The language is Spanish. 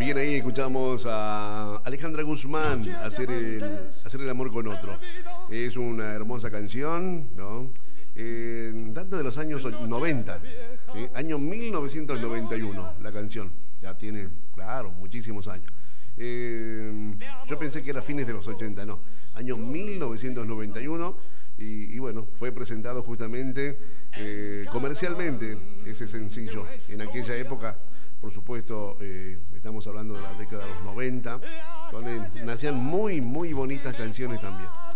Bien, ahí escuchamos a Alejandra Guzmán hacer el amor con otro. Es una hermosa canción, ¿no? Data de los años 90, ¿sí? Año 1991, la canción. Ya tiene, claro, muchísimos años. Yo pensé que era fines de los 80, no. Año 1991 y bueno, fue presentado justamente comercialmente ese sencillo. En aquella época, por supuesto, estamos hablando de la década de los 90, donde nacían muy, muy bonitas canciones también.